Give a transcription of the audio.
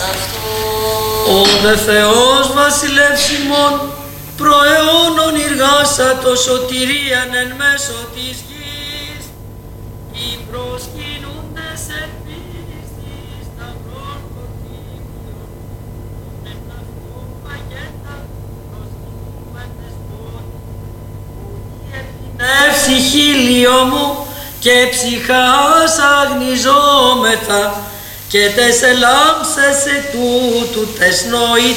Ο δε Θεός βασιλεύς ημών, προαιώνων ηργάσατο σωτηρίαν εν μέσω της γης, οι προσκυνούντες ελπίδης της σταυρών κορτήμιων, εν αυτό παγέτα προσκυνούμενες πόνοι, που διεθνεύσει χείλιο μου και ψυχάς αγνιζόμεθα, και τες ελάμψες ετούτου τες νοητές